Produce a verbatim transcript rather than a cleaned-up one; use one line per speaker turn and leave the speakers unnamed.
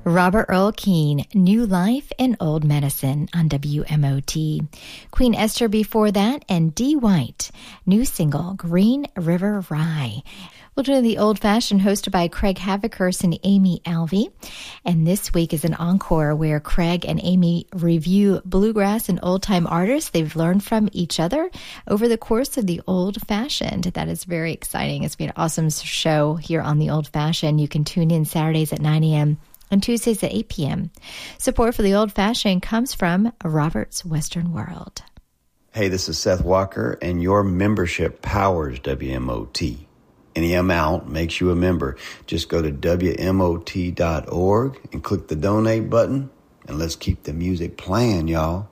Robert Earl Keen, New Life in Old Medicine on W M O T. Queen Esther before that, and Dee White, new single, Green River Rye. We'll do the Old Fashioned, hosted by Craig Havocurst and Amy Alvey. And this week is an encore where Craig and Amy review bluegrass and old-time artists they've learned from each other over the course of the Old Fashioned. That is very exciting. It's been an awesome show here on the Old Fashioned. You can tune in Saturdays at nine a.m. and Tuesdays at eight p.m. Support for the Old Fashioned comes from Robert's Western World.
Hey, this is Seth Walker, and your membership powers W M O T. Any amount makes you a member. Just go to W M O T dot org and click the donate button, and let's keep the music playing, y'all.